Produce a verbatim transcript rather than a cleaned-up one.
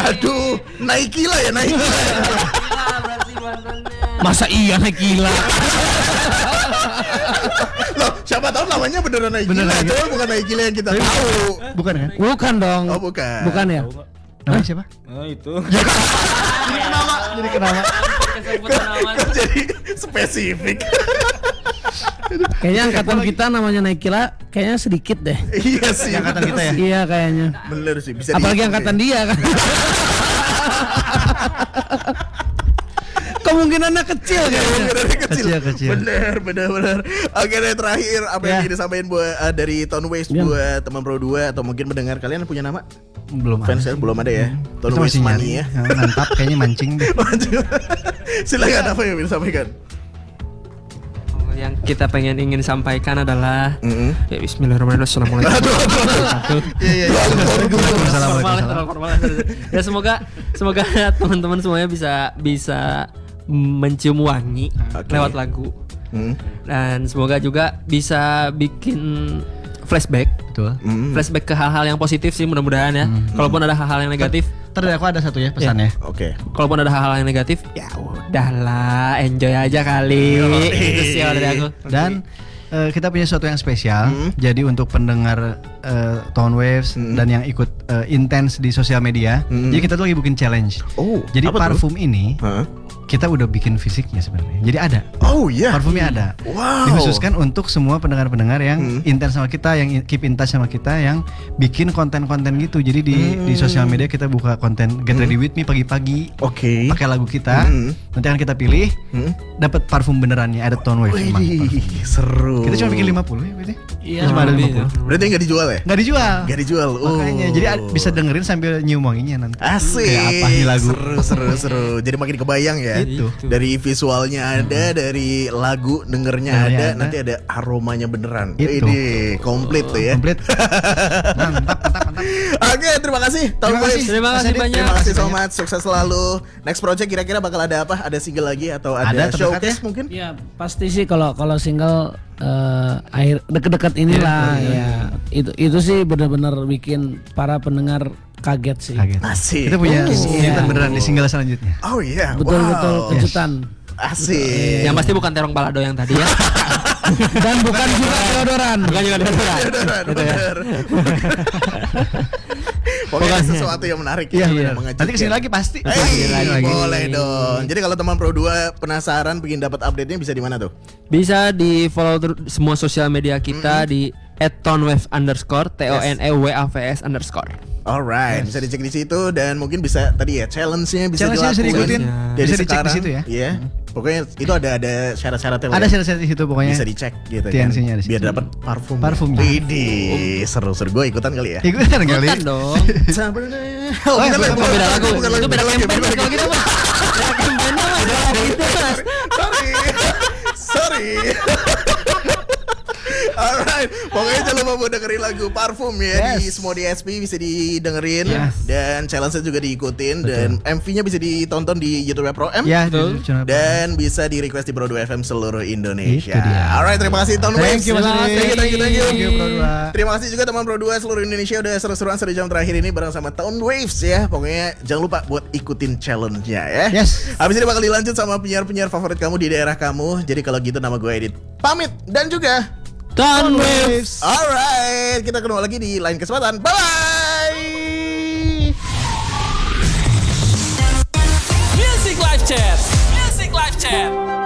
Waduh, Nike lah ya, Nike lah ya. Berarti mantannya. Masa iya naik gila? Loh, siapa tahu namanya beneran Nike. Beneran Lah, Nike. itu bukan Nike yang kita tahu. Bukan kan? Bukan dong. Oh, bukan. Bukan ya? Namanya siapa? Oh itu. Jadi kenapa? Jadi kenapa? Kesebut nama. Kok jadi spesifik? Kayaknya angkatan kita namanya Naikila kayaknya sedikit deh. Iya sih. Angkatan kita ya? Iya kayaknya. Bener sih, bisa Apalagi dihitung angkatan sih. dia kan. Kemungkinannya kecil kayaknya. Kemungkinannya kecil. Kecil, kecil. Bener, bener, bener. Oke deh, terakhir apa yang Ya. ingin disampaikan buat uh, dari Tone Waves Ya. buat teman Pro dua atau mungkin mendengar kalian punya nama? Belum ada. Fans ya? Belum ada ya. Tone Kita Waves masih Money nyari ya. ya. Mantap, kayaknya mancing deh. Silakan apa yang ingin disampaikan? Oh, yang kita pengen ingin sampaikan adalah Mm-mm. ya Bismillahirrahmanirrahim. Assalamualaikum. Iya iya. Assalamualaikum. Formal, terlalu formal. Ya semoga semoga teman-teman semuanya bisa bisa mencium wangi Oke. lewat lagu Mm. dan semoga juga bisa bikin flashback Betul. Mm. flashback ke hal-hal yang positif sih mudah-mudahan ya. Kalaupun ada hal-hal yang negatif, Ntar dari aku ada satu ya pesannya. Oke. kalaupun ada hal-hal yang negatif, ya udahlah, enjoy aja kali. Itu sih kalau dari aku. Dan eh, kita punya sesuatu yang spesial. Hmm. Jadi untuk pendengar eh, Tone Waves Hmm. dan yang ikut eh, intens di sosial media, Hmm. jadi kita tuh lagi bikin challenge. Oh, Jadi apa tuh? parfum ini Hah? kita udah bikin fisiknya sebenarnya. Jadi ada. Oh iya. Parfumnya ada. Wow. Dikhususkan untuk semua pendengar-pendengar yang Hmm. intens sama kita, yang keep in touch sama kita, yang bikin konten-konten gitu. Jadi di di sosial media kita buka konten Get Ready With Me pagi-pagi, Oke. pakai lagu kita. Hmm. Nanti akan kita pilih, Hmm. dapat parfum benerannya, ada Tone Waves. emang parfum. Wih, seru. Kita cuma bikin lima puluh ya berarti? Iya. Cuma ada lebih lima puluh. Berarti nggak dijual ya? Nggak dijual. Nggak dijual. Oh. Makanya jadi ad- bisa dengerin sambil nyium wanginya nanti. Asik. Kayak apa nih lagu? Seru, seru, seru. Jadi makin kebayang ya. Itu. Dari visualnya ada, dari lagu dengernya ada, Dengernya ada. nanti ada aromanya beneran. Itu. Ini komplit tuh ya. Komplit. Mantap, mantap, mantap. Oke, terima kasih. Tone Terima kasih. Waves. Terima kasih Mas Adit. banyak. Terima kasih so banyak. much. Sukses selalu. Next project kira-kira bakal ada apa? Ada single lagi atau ada, Ada terdekat showcase ya? mungkin? Ya pasti sih kalau kalau single eh, akhir deket-deket inilah ya itu itu sih benar-benar bikin para pendengar kaget sih. Kaget. Asik. Kita punya Oh. kejutan beneran di single selanjutnya. Oh iya. Betul-betul Wow. kejutan. Asik. Yang pasti bukan terong balado yang tadi ya. Dan bukan juga deodoran. Bukan juga deodoran. Beneran, bener. Pokoknya sesuatu yang menarik Iya, ya, benar. mengejutkan. Nanti kesini lagi pasti. Hey, Kesini lagi. boleh dong. Jadi kalau teman Pro dua penasaran pengen dapat update-nya bisa di mana tuh? Bisa di follow ter- semua sosial media kita di at tonewave underscore t o n e w a v s underscore. Alright, bisa dicek di situ dan mungkin bisa tadi ya challenge-nya bisa Challenge-nya bisa dilakukan diikutin. dari Bisa dicek di sekarang. situ ya. Iya. Pokoknya itu ada ada syarat-syaratnya. Ada ya. syarat-syarat di situ pokoknya. Bisa dicek gitu T N C-nya kan. ada di Biar situ. dapat parfum. Parfumnya. Widih, seru-seru gue ikutan kali ya. Ikutan kali. Ikutan dong. Oh, iya, bukan bukan lagu, beda bukan lagu. bukan Itu beda bukan campaign bukan kalau gitu mah. Beda campaign mah beda lagu itu mas. Sorry. Sorry. Alright, pokoknya jangan lupa buat dengerin lagu Parfum ya di Yes. semua D S P bisa didengerin Yes. dan challenge-nya juga diikutin dan M V-nya bisa ditonton di YouTube Pro M Ya, Betul. di channel- dan bisa di request di Pro dua F M seluruh Indonesia. Itu dia. Alright, terima kasih Tone Waves. Thank you, Mas Terima Adi. kasih, Thank you, thank you, thank you. Thank you, Pro dua. Terima kasih juga teman Pro dua seluruh Indonesia udah seru-seruan satu jam terakhir ini bareng sama Tone Waves ya. Pokoknya jangan lupa buat ikutin challenge-nya ya. Yes. Habis ini bakal dilanjut sama penyiar-penyiar favorit kamu di daerah kamu. Jadi kalau gitu nama gue Edit pamit dan juga Tone Waves. Alright, kita ketemu lagi di lain kesempatan. Bye.